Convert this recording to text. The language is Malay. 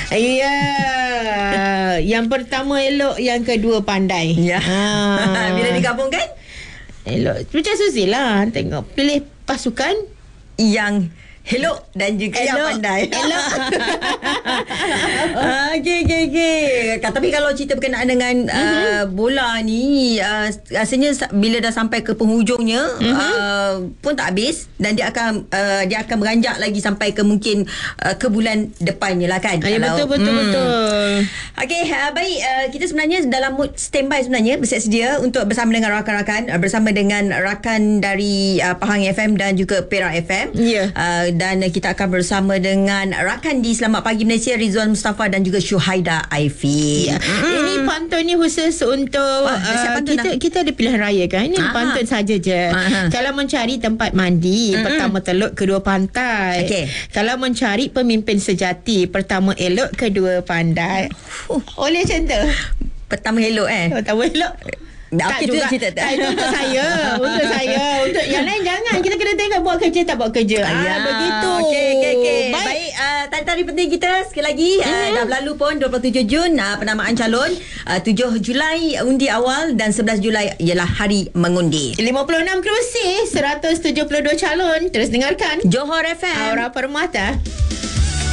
Ya. Yang pertama elok, yang kedua pandai. Ya. Bila digabungkan? Elok. Macam Suzy lah. Tengok. Pilih pasukan Yang elok dan juga yang pandai. Elok. Okay. Tapi kalau cerita berkenaan dengan bola ni, rasanya bila dah sampai ke penghujungnya pun tak habis, dan dia akan beranjak lagi sampai ke mungkin ke bulan depannya lah kan. Ya, betul. Okay, baik. Kita sebenarnya dalam mood standby sebenarnya, bersiap sedia untuk bersama dengan rakan-rakan, bersama dengan rakan dari Pahang FM dan juga Perak FM. Ya. Dan kita akan bersama dengan rakan di Selamat Pagi Malaysia, Rizwan Mustafa dan juga Syuhaida Aifi. Ya. Ini pantun ni khusus untuk kita ada pilihan raya kan. Ini pantun saja je. Kalau mencari tempat mandi, pertama teluk, kedua pantai. Kalau mencari pemimpin sejati, pertama elok, kedua pandai. Oleh macam tu. Pertama elok Pertama elok. Tak juga cerita tak. Itu untuk saya. Untuk yang lain jangan. Kita kena tengok buat kerja tak buat kerja. Begitu. Okay. Baik, tari-tari penting kita sekali lagi. Dah berlalu pun 27 Jun penamaan calon, 7 Julai undi awal, dan 11 Julai ialah hari mengundi. 56 kerusi, 172 calon. Terus dengarkan Johor FM, Aura Permata.